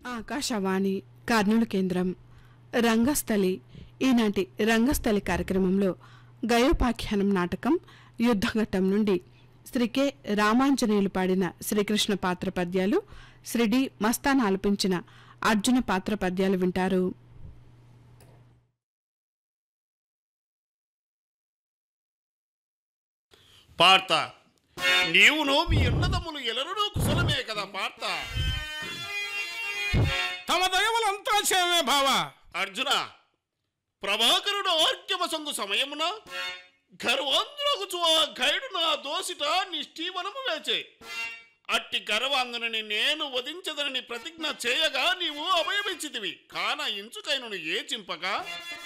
ఆకాశవాణి కర్నూలు కేంద్రం రంగస్థలి. ఈనాటి రంగస్థలి కార్యక్రమంలో గయోపాఖ్యానం నాటకం యుద్ధఘట్టం నుండి శ్రీ కె రామాంజనేయులు పాడిన శ్రీకృష్ణ పాత్ర పద్యాలు, శ్రీ డి మస్తాన్ ఆలపించిన అర్జున పాత్ర పద్యాలు వింటారు. పార్త, నీవును మీ అన్నదమ్ములు ఎలరునూ కుశలమే కదా పార్త? తమ దయవలంతా చేవే భావ. అర్జున, ప్రభాకరుడు ఆర్క్యమ సంగు సమయమున గర్వాంధ్రగుచు ఆ ఖైడు నా దోసిట నిష్ఠీవనము వేచే. అట్టి గర్వాంధుని నేను వధించదనని ప్రతిజ్ఞ చేయగా నీవు అభయమిచ్చితివి. కాన ఇంచుకైనను ఏ చింపక